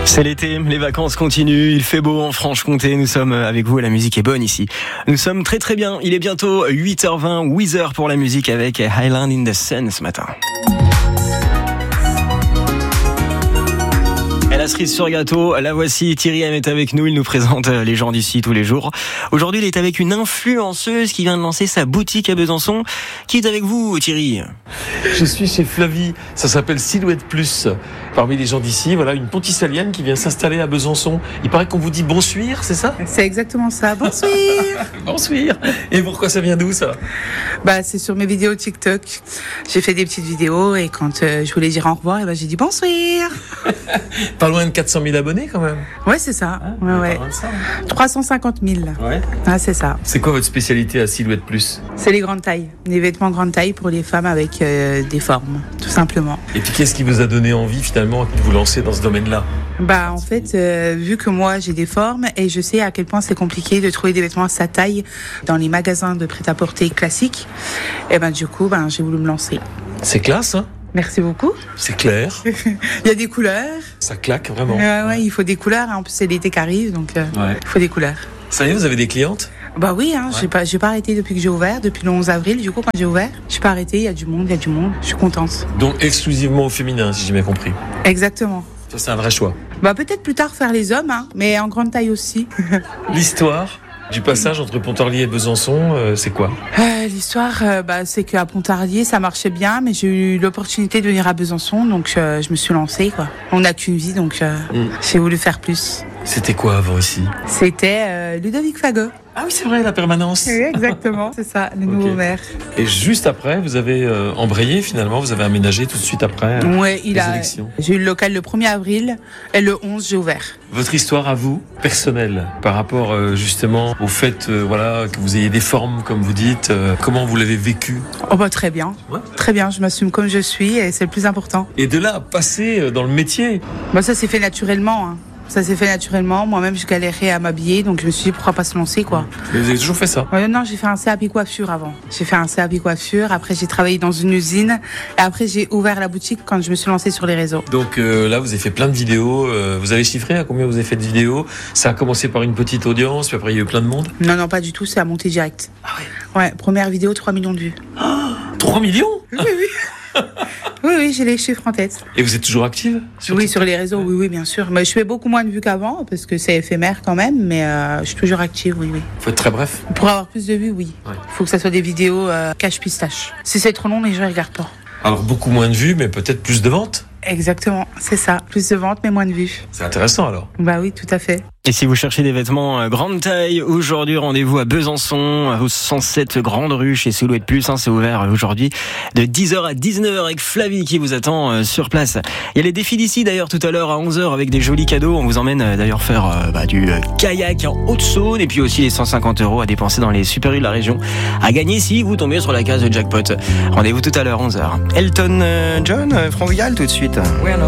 C'est l'été, les vacances continuent, il fait beau en Franche-Comté, nous sommes avec vous et la musique est bonne ici. Nous sommes très très bien, il est bientôt 8h20, Weezer pour la musique avec Highland in the Sun ce matin. Et la cerise sur gâteau, la voici, Thierry M est avec nous, il nous présente les gens d'ici tous les jours. Aujourd'hui il est avec une influenceuse qui vient de lancer sa boutique à Besançon. Qui est avec vous Thierry ? Je suis chez Flavie, ça s'appelle Silhouette Plus. Parmi les gens d'ici, voilà une ponticalienne qui vient s'installer à Besançon. Il paraît qu'on vous dit bonsoir, c'est ça ? C'est exactement ça, bonsoir. Bonsoir. Et pourquoi ça vient d'où ça ? C'est sur mes vidéos TikTok. J'ai fait des petites vidéos et quand je voulais dire au revoir, j'ai dit bonsoir. Pas loin de 400 000 abonnés quand même. Ouais, c'est ça. Ouais. 350 000. Ouais. Ah, c'est ça. C'est quoi votre spécialité à Silhouette Plus ? C'est les grandes tailles. Les vêtements grande taille pour les femmes avec des formes, tout simplement. Et puis qu'est-ce qui vous a donné envie finalement de vous lancer dans ce domaine-là ? En fait, vu que moi j'ai des formes et je sais à quel point c'est compliqué de trouver des vêtements à sa taille dans les magasins de prêt-à-porter classiques, du coup, j'ai voulu me lancer. C'est classe, hein ? Merci beaucoup. C'est clair. Il y a des couleurs. Ça claque vraiment. Ouais, il faut des couleurs. En plus, c'est l'été qui arrive, donc il faut des couleurs. Ça y est, vous avez des clientes ? Oui, j'ai pas arrêté depuis que j'ai ouvert, depuis le 11 avril. Du coup, quand j'ai ouvert, j'ai pas arrêté. Il y a du monde. Je suis contente. Donc exclusivement au féminin, si j'ai bien compris. Exactement. Ça, c'est un vrai choix. Peut-être plus tard faire les hommes, mais en grande taille aussi. L'histoire du passage entre Pontarlier et Besançon, c'est quoi ? L'histoire, c'est qu'à Pontarlier, ça marchait bien, mais j'ai eu l'opportunité de venir à Besançon, donc je me suis lancée, quoi. On n'a qu'une vie, donc j'ai voulu faire plus. C'était quoi avant ici ? C'était Ludovic Fagot. Ah oui, c'est vrai, la permanence. Oui, exactement, c'est ça, le nouveau maire. Et juste après, vous avez embrayé finalement, vous avez aménagé tout de suite après les élections. J'ai eu le local le 1er avril et le 11, j'ai ouvert. Votre histoire à vous, personnelle, par rapport justement au fait que vous ayez des formes, comme vous dites, comment vous l'avez vécu ? Très bien, très bien, je m'assume comme je suis et c'est le plus important. Et de là à passer dans le métier ? Ça s'est fait naturellement, hein. Ça s'est fait naturellement. Moi-même, je galérais à m'habiller, donc je me suis dit pourquoi pas se lancer, quoi. Mais vous avez toujours fait ça ? Non, j'ai fait un CAP coiffure avant. J'ai fait un CAP coiffure. Après, j'ai travaillé dans une usine. Et après, j'ai ouvert la boutique quand je me suis lancée sur les réseaux. Donc là, vous avez fait plein de vidéos. Vous avez chiffré à combien vous avez fait de vidéos ? Ça a commencé par une petite audience, puis après, il y a eu plein de monde ? Non, pas du tout. C'est à monter direct. Ah ouais ? Ouais, première vidéo, 3 millions de vues. 3 millions ? Oui. Oui, j'ai les chiffres en tête. Et vous êtes toujours active ? Sur les réseaux, oui, bien sûr. Mais je fais beaucoup moins de vues qu'avant, parce que c'est éphémère quand même, mais je suis toujours active, oui. Faut être très bref. Pour avoir plus de vues, oui. Faut que ça soit des vidéos cache-pistache. Si c'est trop long, les gens ne regardent pas. Alors beaucoup moins de vues, mais peut-être plus de ventes ? Exactement, c'est ça. Plus de ventes, mais moins de vues. C'est intéressant alors. Oui, tout à fait. Et si vous cherchez des vêtements grande taille, aujourd'hui rendez-vous à Besançon, au 107 Grande Rue chez Silhouette Plus. C'est ouvert aujourd'hui de 10h à 19h avec Flavie qui vous attend sur place. Il y a les défis d'ici d'ailleurs tout à l'heure à 11h avec des jolis cadeaux. On vous emmène d'ailleurs faire du kayak en Haute-Saône et puis aussi les 150 € à dépenser dans les Super U de la région à gagner si vous tombez sur la case de jackpot. Rendez-vous tout à l'heure 11h. Elton John, Franvial tout de suite.